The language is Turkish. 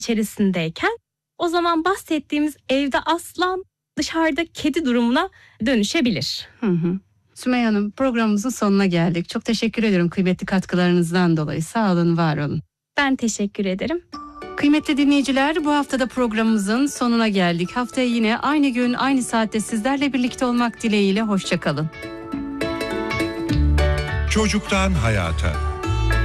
içerisindeyken o zaman bahsettiğimiz evde aslan, dışarıda kedi durumuna dönüşebilir. Sümeyye Hanım, programımızın sonuna geldik. Çok teşekkür ederim kıymetli katkılarınızdan dolayı. Sağ olun, var olun. Ben teşekkür ederim. Kıymetli dinleyiciler, bu haftada programımızın sonuna geldik. Haftaya yine aynı gün, aynı saatte sizlerle birlikte olmak dileğiyle. Hoşça kalın. Çocuktan hayata.